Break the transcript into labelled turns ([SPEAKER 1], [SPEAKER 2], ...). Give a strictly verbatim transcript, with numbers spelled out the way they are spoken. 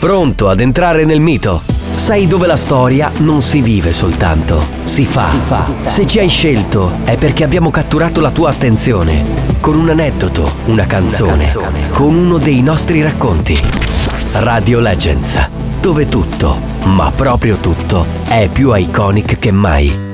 [SPEAKER 1] Pronto ad entrare nel mito? Sai dove la storia non si vive soltanto, si fa. Si fa. Se ci hai scelto è perché abbiamo catturato la tua attenzione con un aneddoto, una canzone, una canzone. Con uno dei nostri racconti. Radio Legends, dove tutto, ma proprio tutto, è più iconic che mai.